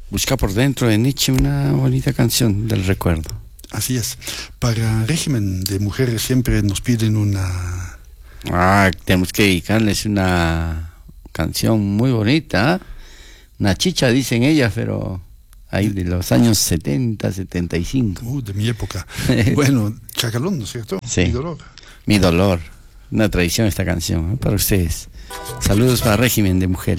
Busca por dentro de Nietzsche, una bonita canción del recuerdo. Así es. Para Régimen de Mujeres siempre nos piden una... Tenemos que dedicarles una canción muy bonita, ¿eh? Una chicha, dicen ellas, pero ahí de los años 70, 75. De mi época. Bueno, Chacalón, ¿no es cierto? Sí. Mi dolor. Mi dolor. Una tradición esta canción, ¿eh? Para ustedes. Saludos para Régimen de Mujeres.